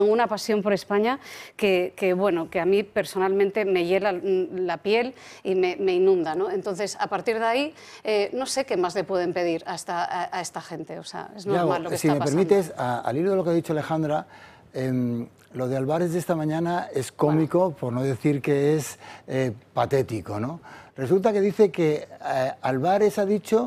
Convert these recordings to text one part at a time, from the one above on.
una pasión por España bueno, que a mí personalmente me hiela la piel y me inunda, ¿no? Entonces, a partir de ahí, no sé qué más le pueden pedir a esta gente. O sea, es normal lo que está pasando. Si me permites, al hilo de lo que ha dicho Alejandra, lo de Álvarez de esta mañana es cómico, por no decir que es patético, ¿no? Resulta que dice que Álvarez ha dicho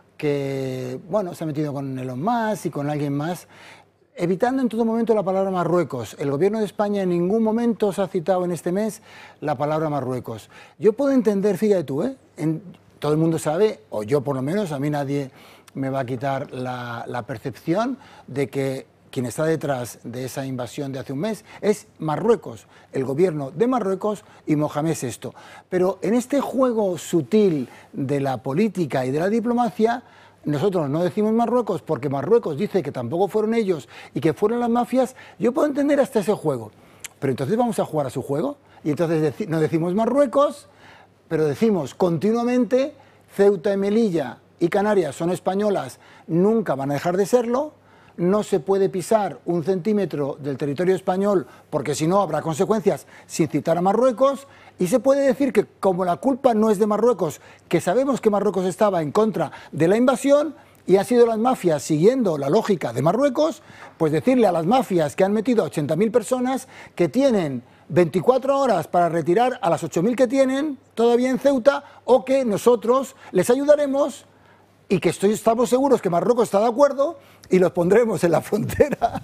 que, bueno, se ha metido con Elon Musk y con alguien más, evitando en todo momento la palabra Marruecos. El gobierno de España en ningún momento se ha citado en este mes la palabra Marruecos. Yo puedo entender, fíjate tú, todo el mundo sabe, o yo por lo menos, a mí nadie me va a quitar la percepción de que quien está detrás de esa invasión de hace un mes es Marruecos, el gobierno de Marruecos y Mohamed VI. Pero en este juego sutil de la política y de la diplomacia, nosotros no decimos Marruecos porque Marruecos dice que tampoco fueron ellos y que fueron las mafias. Yo puedo entender hasta ese juego, pero entonces vamos a jugar a su juego y entonces no decimos Marruecos, pero decimos continuamente Ceuta y Melilla y Canarias son españolas, nunca van a dejar de serlo. No se puede pisar un centímetro del territorio español porque si no habrá consecuencias sin citar a Marruecos, y se puede decir que como la culpa no es de Marruecos, que sabemos que Marruecos estaba en contra de la invasión y han sido las mafias siguiendo la lógica de Marruecos, pues decirle a las mafias que han metido a 80.000 personas que tienen 24 horas para retirar a las 8.000 que tienen todavía en Ceuta, o que nosotros les ayudaremos y que estamos seguros que Marruecos está de acuerdo y los pondremos en la frontera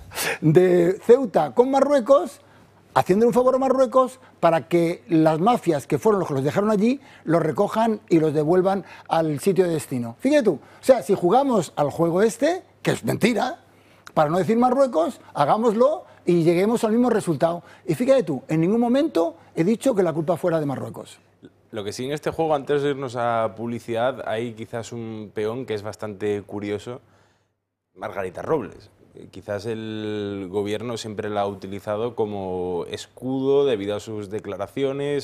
de Ceuta con Marruecos, haciéndole un favor a Marruecos para que las mafias que fueron los que los dejaron allí los recojan y los devuelvan al sitio de destino. Fíjate tú, o sea, si jugamos al juego este, que es mentira, para no decir Marruecos, hagámoslo y lleguemos al mismo resultado. Y fíjate tú, en ningún momento he dicho que la culpa fuera de Marruecos. Lo que sí en este juego, antes de irnos a publicidad, hay quizás un peón que es bastante curioso, Margarita Robles. Quizás el gobierno siempre la ha utilizado como escudo debido a sus declaraciones,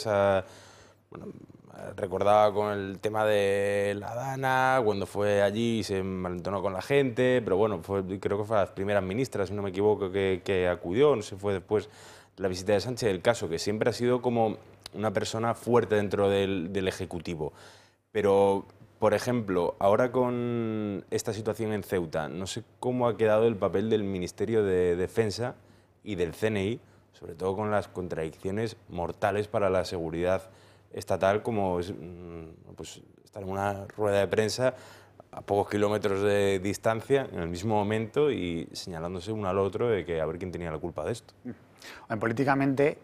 bueno, recordaba con el tema de la Dana, cuando fue allí se malentonó con la gente, pero bueno, creo que fue a las primeras ministras, si no me equivoco, que acudió, no sé, fue después de la visita de Sánchez. El caso, que siempre ha sido como una persona fuerte dentro del Ejecutivo. Pero, por ejemplo, ahora con esta situación en Ceuta, no sé cómo ha quedado el papel del Ministerio de Defensa y del CNI, sobre todo con las contradicciones mortales para la seguridad estatal, como es, pues, estar en una rueda de prensa a pocos kilómetros de distancia, en el mismo momento, y señalándose uno al otro de que a ver quién tenía la culpa de esto. Políticamente,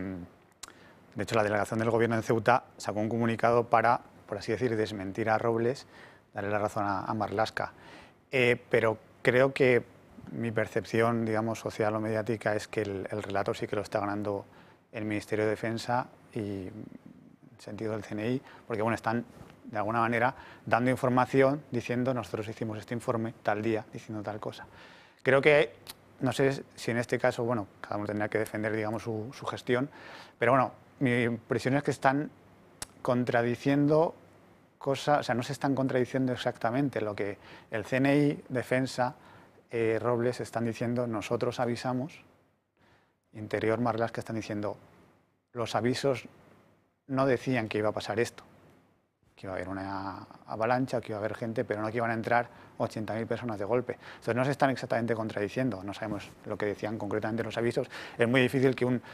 de hecho, la delegación del gobierno en Ceuta sacó un comunicado para, por así decir, desmentir a Robles, darle la razón a Marlaska. Pero creo que mi percepción, digamos, social o mediática es que el relato sí que lo está ganando el Ministerio de Defensa y en sentido del CNI, porque bueno, están de alguna manera dando información diciendo nosotros hicimos este informe tal día, diciendo tal cosa. Creo que, no sé si en este caso, bueno, cada uno tendrá que defender, digamos, su gestión, pero bueno, mi impresión es que están contradiciendo cosas, o sea, no se están contradiciendo exactamente lo que el CNI, Defensa, Robles están diciendo, nosotros avisamos, Interior, Marlaska están diciendo, los avisos no decían que iba a pasar esto, que iba a haber una avalancha, que iba a haber gente, pero no que iban a entrar 80.000 personas de golpe. Entonces no se están exactamente contradiciendo, no sabemos lo que decían concretamente los avisos. Es muy difícil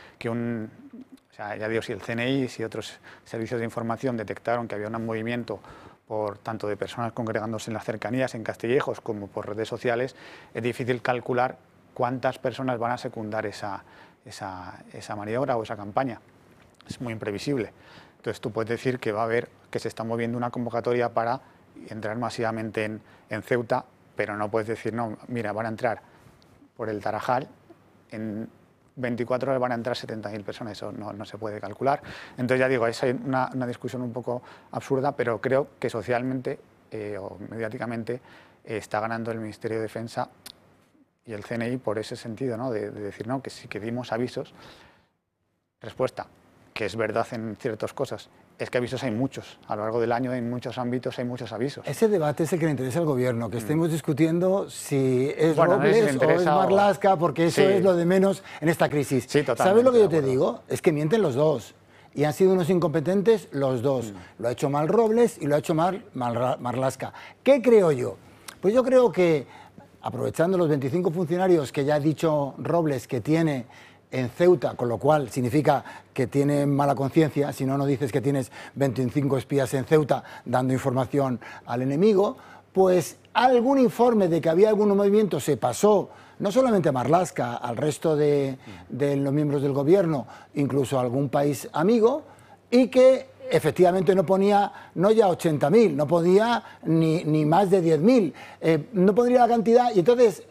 o sea, ya digo, si el CNI, si otros servicios de información detectaron que había un movimiento tanto de personas congregándose en las cercanías, en Castillejos, como por redes sociales, es difícil calcular cuántas personas van a secundar esa maniobra o esa campaña. Es muy imprevisible. Entonces tú puedes decir que va a haber, que se está moviendo una convocatoria para entrar masivamente en Ceuta, pero no puedes decir, no, mira, van a entrar por el Tarajal, en 24 horas van a entrar 70.000 personas, eso no se puede calcular. Entonces ya digo, es una discusión un poco absurda, pero creo que socialmente o mediáticamente está ganando el Ministerio de Defensa y el CNI por ese sentido, ¿no? de decir, no, que sí que dimos avisos. Respuesta, que es verdad en ciertas cosas, es que avisos hay muchos. A lo largo del año, en muchos ámbitos, hay muchos avisos. Ese debate es el que le interesa al Gobierno, que estemos discutiendo si es Bueno, no sé si le Robles o es interesa Marlaska, porque eso Sí. es lo de menos en esta crisis. Sí, totalmente, ¿Sabes lo que yo te de acuerdo. digo? Es que mienten los dos. Y han sido unos incompetentes los dos. Lo ha hecho mal Robles y lo ha hecho mal Marlaska. ¿Qué creo yo? Pues yo creo que, aprovechando los 25 funcionarios que ya ha dicho Robles que tiene en Ceuta, con lo cual significa que tiene mala conciencia, si no, no dices que tienes 25 espías en Ceuta dando información al enemigo, pues algún informe de que había algún movimiento se pasó, no solamente a Marlaska, al resto de los miembros del gobierno, incluso a algún país amigo, y que efectivamente no ponía, no ya 80.000, no podía ni más de 10.000, no pondría la cantidad, y entonces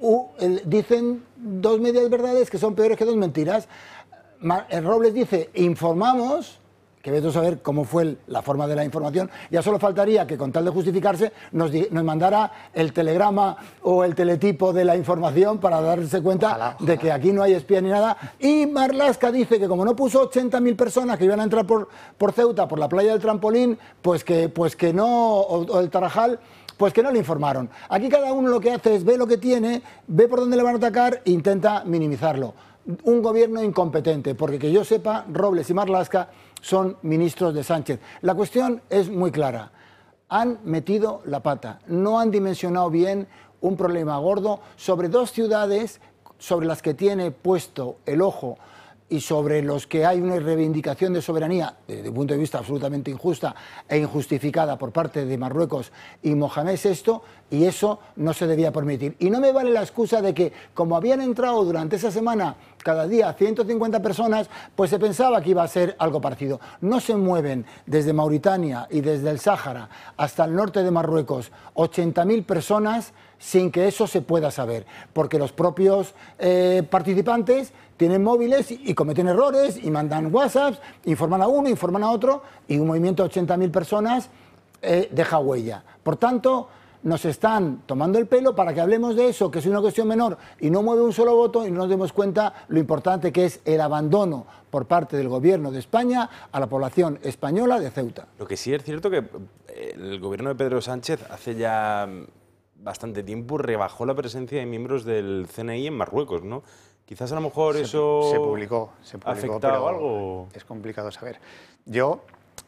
dicen dos medias verdades que son peores que dos mentiras. Robles dice, informamos, que vete a saber cómo fue la forma de la información, ya solo faltaría que con tal de justificarse nos mandara el telegrama o el teletipo de la información para darse cuenta Ojalá. de que aquí no hay espía ni nada. Y Marlaska dice que como no puso 80.000 personas que iban a entrar por Ceuta, por la playa del Trampolín, pues que no, o el Tarajal, pues que no le informaron. Aquí cada uno lo que hace es ve lo que tiene, ve por dónde le van a atacar e intenta minimizarlo. Un gobierno incompetente, porque que yo sepa, Robles y Marlaska son ministros de Sánchez. La cuestión es muy clara. Han metido la pata, no han dimensionado bien un problema gordo sobre dos ciudades sobre las que tiene puesto el ojo y sobre los que hay una reivindicación de soberanía, desde un punto de vista absolutamente injusta e injustificada por parte de Marruecos y Mohamed VI, y eso no se debía permitir. Y no me vale la excusa de que, como habían entrado durante esa semana cada día 150 personas, pues se pensaba que iba a ser algo parecido. No se mueven desde Mauritania y desde el Sáhara hasta el norte de Marruecos 80.000 personas sin que eso se pueda saber, porque los propios participantes tienen móviles y cometen errores y mandan WhatsApps, informan a uno, informan a otro, y un movimiento de 80.000 personas deja huella. Por tanto, nos están tomando el pelo para que hablemos de eso, que es una cuestión menor y no mueve un solo voto, y no nos demos cuenta lo importante que es el abandono por parte del gobierno de España a la población española de Ceuta. Lo que sí es cierto que el gobierno de Pedro Sánchez hace ya bastante tiempo rebajó la presencia de miembros del CNI en Marruecos, ¿no? Quizás a lo mejor eso se publicó, ha afectado pero algo. es complicado saber. Yo,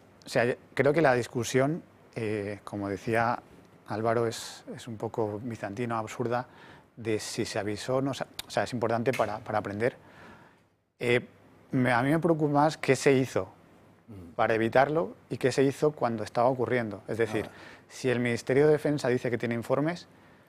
creo que la discusión, como decía Álvaro, es un poco bizantino, absurda, de si se avisó o no. O sea, es importante para aprender. A mí me preocupa más qué se hizo para evitarlo y qué se hizo cuando estaba ocurriendo. Es decir, si el Ministerio de Defensa dice que tiene informes,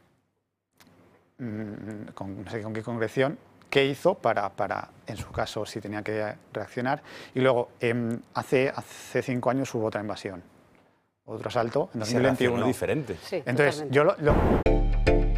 no sé con qué concreción, qué hizo para, en su caso, si tenía que reaccionar. Y luego, hace 5 años hubo otra invasión, otro asalto, en Se reaccionó 2021. diferente. Sí, Entonces, totalmente. yo